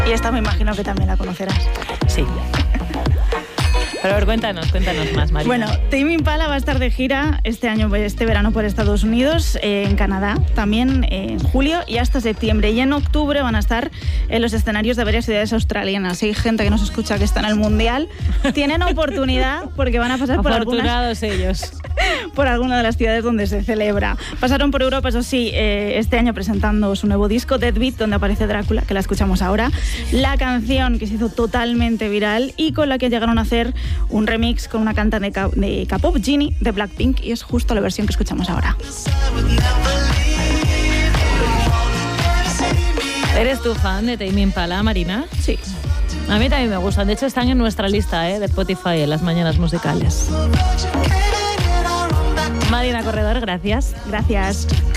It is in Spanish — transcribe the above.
Y esta me imagino que también la conocerás. Sí. Pero a ver, cuéntanos más, Marina. Bueno, Tame Impala va a estar de gira este verano por Estados Unidos, en Canadá, también en julio y hasta septiembre. Y en octubre van a estar en los escenarios de varias ciudades australianas. Si hay gente que nos escucha que está en el Mundial, tienen oportunidad porque van a pasar por afortunados ellos. Por alguna de las ciudades donde se celebra. Pasaron por Europa, eso sí, este año presentando su nuevo disco, Dead Beat, donde aparece Drácula, que la escuchamos ahora. La canción que se hizo totalmente viral y con la que llegaron a hacer un remix con una cantante de K-pop, Genie, de Blackpink, y es justo la versión que escuchamos ahora. ¿Eres tú fan de Tame Impala, Marina? Sí. A mí también me gustan. De hecho, están en nuestra lista de Spotify en las mañanas musicales. Marina Corredor, gracias. Gracias.